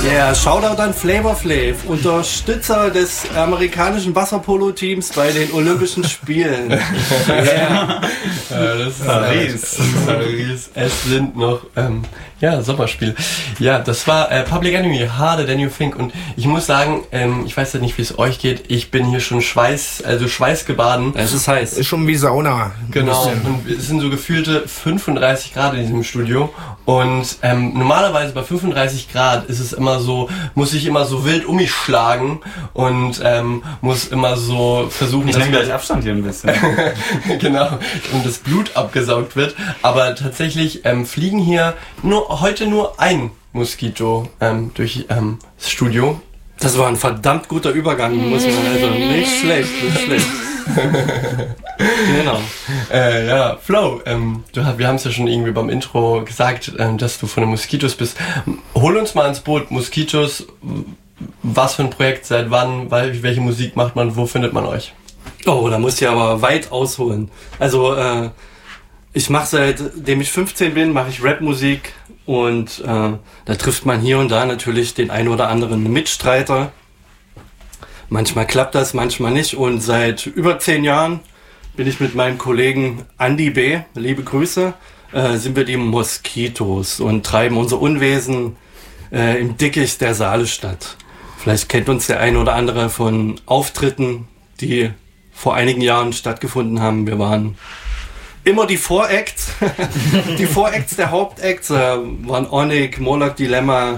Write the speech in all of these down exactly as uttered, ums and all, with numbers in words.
Ja, yeah, Shoutout an Flavor Flav, Unterstützer des amerikanischen Wasserpolo-Teams bei den Olympischen Spielen. Yeah. Ja, das ist Paris. Paris. Es sind noch ähm, ja, Sommerspiele. Ja, das war äh, Public Enemy, Harder Than You Think. Und ich muss sagen, ähm, ich weiß ja nicht, wie es euch geht. Ich bin hier schon Schweiß, also schweißgebaden. Es ist heiß. Ist schon wie Sauna. Genau. Und es sind so gefühlte fünfunddreißig Grad in diesem Studio. Und ähm, normalerweise bei fünfunddreißig Grad ist es immer so, muss ich immer so wild um mich schlagen und ähm, muss immer so versuchen, ich nehme gleich Abstand hier ein bisschen. Genau, und das Blut abgesaugt wird. Aber tatsächlich ähm, fliegen hier nur heute nur ein Moskito ähm, durch ähm, das Studio. Das war ein verdammt guter Übergang, muss man also nicht schlecht, nicht schlecht. Genau. Äh, ja, Flo, ähm, du, wir haben es ja schon irgendwie beim Intro gesagt, ähm, dass du von den Moskitos bist. Hol uns mal ins Boot, Moskitos, was für ein Projekt, seit wann, welche Musik macht man, wo findet man euch? Oh, da musst du aber weit ausholen. Also, äh, ich mache seitdem ich fünfzehn bin, mache ich Rapmusik und äh, da trifft man hier und da natürlich den ein oder anderen Mitstreiter. Manchmal klappt das, manchmal nicht. Und seit über zehn Jahren bin ich mit meinem Kollegen Andy B., liebe Grüße, äh, sind wir die Moskitos und treiben unser Unwesen äh, im Dickicht der Saalestadt. Vielleicht kennt uns der ein oder andere von Auftritten, die vor einigen Jahren stattgefunden haben. Wir waren immer die Voracts, die Voracts der Hauptacts, äh, waren Onik, Moloch Dilemma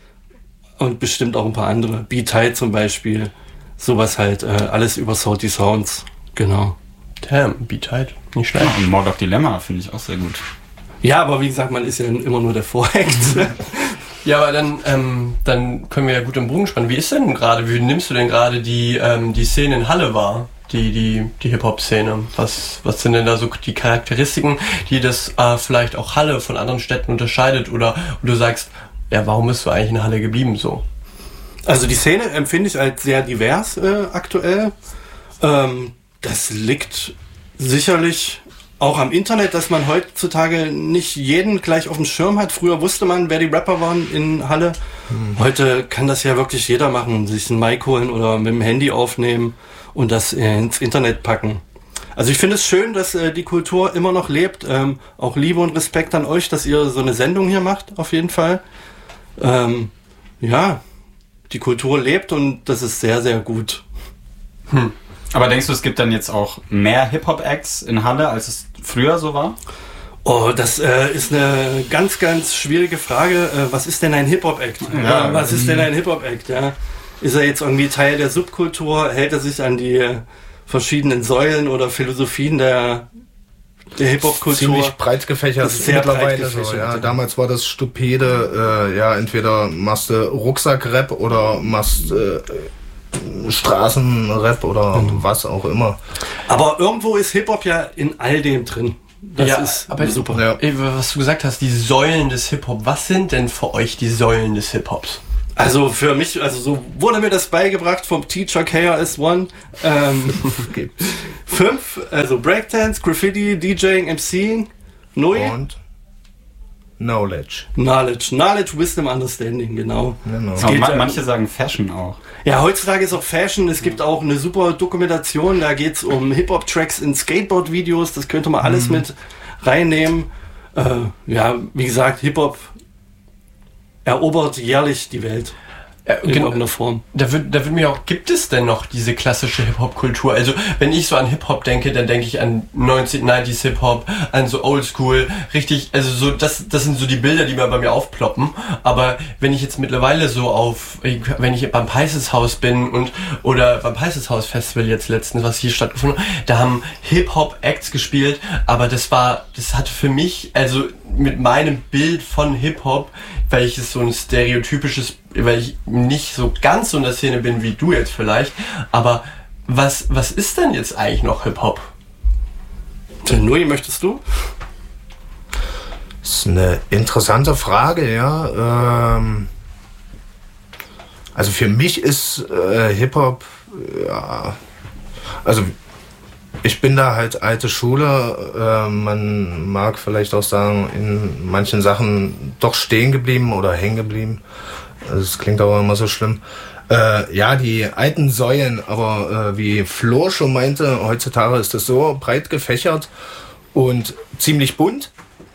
und bestimmt auch ein paar andere. B-Tide zum Beispiel. Sowas halt, äh, alles über Salty Sounds, genau. Damn, B-Tide, nicht schlecht. Ja, und Moloch Dilemma finde ich auch sehr gut. Ja, aber wie gesagt, man ist ja immer nur der Voract. Ja, aber dann, ähm, dann können wir ja gut im Bogen spannen. Wie ist denn gerade, wie nimmst du denn gerade die, ähm, die Szene in Halle wahr? Die, die, die Hip-Hop-Szene. Was, was sind denn da so die Charakteristiken, die das äh, vielleicht auch Halle von anderen Städten unterscheidet? Oder und du sagst, ja, warum bist du eigentlich in Halle geblieben so? Also die Szene empfinde ich als sehr divers äh, aktuell. Ähm, das liegt sicherlich auch am Internet, dass man heutzutage nicht jeden gleich auf dem Schirm hat. Früher wusste man, wer die Rapper waren in Halle. Mhm. Heute kann das ja wirklich jeder machen, sich ein Mic holen oder mit dem Handy aufnehmen und das ins Internet packen. Also ich finde es schön, dass äh, die Kultur immer noch lebt. Ähm, auch Liebe und Respekt an euch, dass ihr so eine Sendung hier macht, auf jeden Fall. Ähm, ja, die Kultur lebt und das ist sehr, sehr gut. Hm. Aber denkst du, es gibt dann jetzt auch mehr Hip-Hop-Acts in Halle, als es früher so war? Oh, das äh, ist eine ganz, ganz schwierige Frage. Äh, was ist denn ein Hip-Hop-Act? Ja, äh, was ist denn ein Hip-Hop-Act? Ja? Ist er jetzt irgendwie Teil der Subkultur? Hält er sich an die äh, verschiedenen Säulen oder Philosophien der, der Hip-Hop-Kultur? Ziemlich breit gefächert sehr mittlerweile. breit gefächert, so, ja. ja. Damals war das stupide, äh, ja, entweder machst du Rucksack-Rap oder machst äh, Straßenrap oder mhm. was auch immer. Aber irgendwo ist Hip-Hop ja in all dem drin. Das ja, ist aber super. Ja. Was du gesagt hast, die Säulen des Hip-Hop. Was sind denn für euch die Säulen des Hip-Hops? Also für mich, also so wurde mir das beigebracht vom Teacher K R S One. Ähm, fünf, also Breakdance, Graffiti, DJing, MCing, Neu. Und Knowledge. Knowledge. Knowledge, Wisdom, Understanding, genau. genau. Aber geht, ma- äh, manche sagen Fashion auch. Ja, heutzutage ist auch Fashion. Es gibt auch eine super Dokumentation, da geht's um Hip-Hop-Tracks in Skateboard-Videos. Das könnte man alles mhm. mit reinnehmen. Äh, ja, wie gesagt, Hip-Hop erobert jährlich die Welt. Ja, in genau. irgendeiner Form. Da wird, da wird mir auch, gibt es denn noch diese klassische Hip-Hop-Kultur? Also, wenn ich so an Hip-Hop denke, dann denke ich an neunzehnhundertneunziger Hip-Hop, an so Oldschool, richtig, also so, das, das sind so die Bilder, die mir bei mir aufploppen. Aber wenn ich jetzt mittlerweile so auf, wenn ich beim Peißes Haus bin und, oder beim Peißes Haus Festival jetzt letztens, was hier stattgefunden hat, da haben Hip-Hop-Acts gespielt, aber das war, das hatte für mich, also mit meinem Bild von Hip-Hop, weil ich es so ein stereotypisches, weil ich nicht so ganz so in der Szene bin wie du jetzt vielleicht, aber was, was ist denn jetzt eigentlich noch Hip-Hop? Nui, möchtest du? Das ist eine interessante Frage, ja. Ähm, also für mich ist äh, Hip-Hop, ja, also ich bin da halt alte Schule, äh, man mag vielleicht auch sagen, in manchen Sachen doch stehen geblieben oder hängen geblieben. Das klingt aber immer so schlimm. Äh, ja, die alten Säulen, aber äh, wie Flo schon meinte, heutzutage ist das so breit gefächert und ziemlich bunt.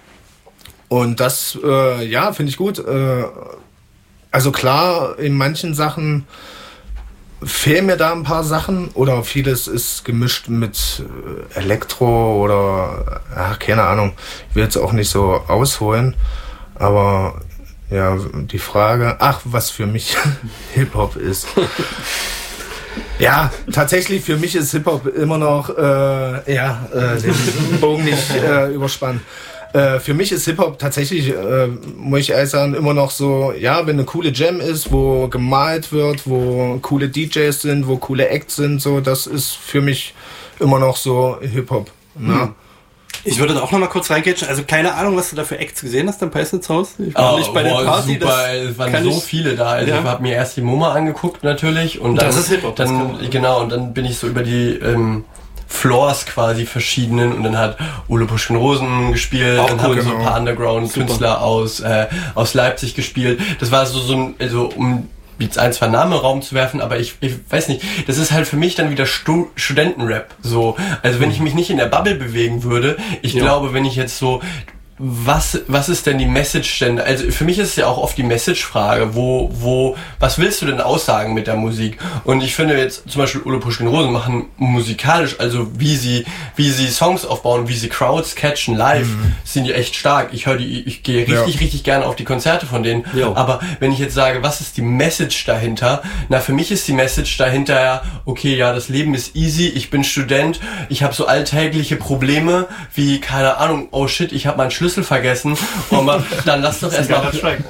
Und das, äh, ja, finde ich gut. Äh, also klar, in manchen Sachen fehlen mir da ein paar Sachen oder vieles ist gemischt mit Elektro oder, ach, keine Ahnung. Ich will jetzt auch nicht so ausholen, aber ja, die Frage, ach, was für mich Hip-Hop ist. Ja, tatsächlich für mich ist Hip-Hop immer noch, äh, ja, äh, den Bogen nicht äh, überspannen. Äh, für mich ist Hip-Hop tatsächlich, äh, muss ich ehrlich sagen, immer noch so, ja, wenn eine coole Jam ist, wo gemalt wird, wo coole D Js sind, wo coole Acts sind, so, das ist für mich immer noch so Hip-Hop. Ne? Hm. Ich würde da auch noch mal kurz reingehen. Also keine Ahnung, was du da für Acts gesehen hast am Peisnitz Haus. Ich war oh, nicht bei der boah, Party. Super, es waren so ich, viele da. Also ja. Ich habe mir erst die MoMA angeguckt natürlich und dann, das ist Hip-Hop. Dann, genau, und dann bin ich so über die ähm, Floors quasi verschiedenen und dann hat Ole Puschkin-Rosen gespielt, auch dann cool, haben genau. so ein paar Underground-Künstler aus, äh, aus Leipzig gespielt. Das war so, so ein, also um jetzt ein, zwei Namen im Raum zu werfen, aber ich, ich weiß nicht, das ist halt für mich dann wieder Stu- Studentenrap, so. Also wenn ich mich nicht in der Bubble bewegen würde, ich ja. glaube, wenn ich jetzt so, was, was ist denn die Message denn? Also für mich ist es ja auch oft die Message-Frage, wo, wo, was willst du denn aussagen mit der Musik? Und ich finde jetzt zum Beispiel Ole Puschkin-Rosen machen musikalisch, also wie sie, wie sie Songs aufbauen, wie sie Crowds catchen live, mhm. sind die echt stark. Ich höre die, ich gehe richtig, ja. richtig gerne auf die Konzerte von denen. Jo. Aber wenn ich jetzt sage, was ist die Message dahinter? Na, für mich ist die Message dahinter ja, okay, ja, das Leben ist easy, ich bin Student, ich habe so alltägliche Probleme, wie, keine Ahnung, oh shit, ich habe meinen Schlüssel vergessen. Und man, dann lass doch erstmal.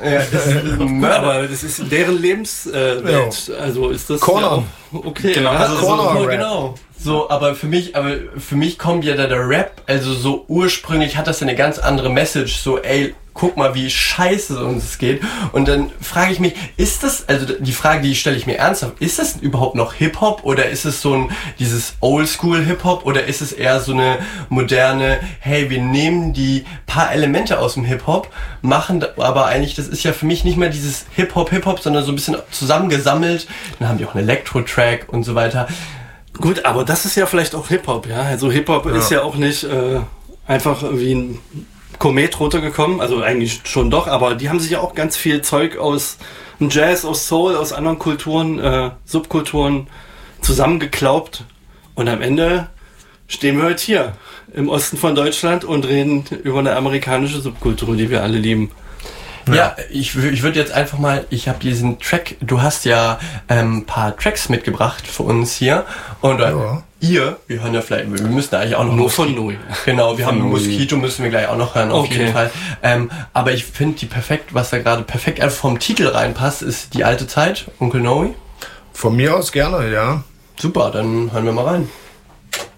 Ja, aber das ist deren Lebenswelt. Äh, ja. Also ist das. Corner. Ja, okay. Genau. Also Corner. So, genau. So, aber für mich, aber für mich kommt ja da der Rap, also so ursprünglich hat das eine ganz andere Message. So, ey, guck mal, wie scheiße uns es geht. Und dann frage ich mich, ist das, also die Frage, die stelle ich mir ernsthaft, ist das überhaupt noch Hip-Hop oder ist es so ein, dieses Oldschool-Hip-Hop oder ist es eher so eine moderne, hey, wir nehmen die paar Elemente aus dem Hip-Hop, machen aber eigentlich, das ist ja für mich nicht mehr dieses Hip-Hop, Hip-Hop, sondern so ein bisschen zusammengesammelt. Dann haben die auch einen Elektro-Track und so weiter. Gut, aber das ist ja vielleicht auch Hip-Hop, ja. Also Hip-Hop ja. ist ja auch nicht äh, einfach wie ein Komet runtergekommen, also eigentlich schon doch, aber die haben sich ja auch ganz viel Zeug aus Jazz, aus Soul, aus anderen Kulturen, äh, Subkulturen zusammengeklaubt und am Ende stehen wir heute hier im Osten von Deutschland und reden über eine amerikanische Subkultur, die wir alle lieben. Ja, ja ich, ich würde jetzt einfach mal, ich habe diesen Track, du hast ja ein ähm, paar Tracks mitgebracht für uns hier und äh, ja. ihr, wir hören ja vielleicht, wir müssen eigentlich auch noch... Nur von Nui. Genau, wir von haben Mosquito, müssen wir gleich auch noch hören, auf okay. jeden Fall. Ähm, aber ich finde die perfekt, was da gerade perfekt einfach vom Titel reinpasst, ist Die alte Zeit, Onkel Noe. Von mir aus gerne, ja. Super, dann hören wir mal rein.